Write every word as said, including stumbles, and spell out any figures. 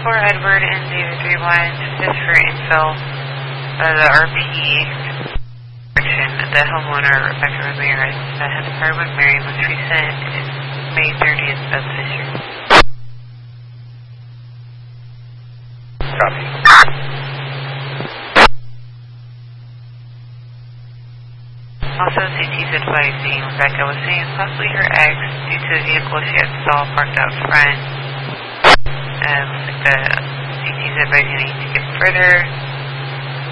for Edward and zero three one, just for info, uh, the R P section, the homeowner, Rebecca Ramirez, that has occurred with Mary most recent May thirtieth of this year. Copy. Also, C T's advising Rebecca was saying possibly her ex, due to the vehicle she had saw parked out front. Um, the C T's advising they need to get further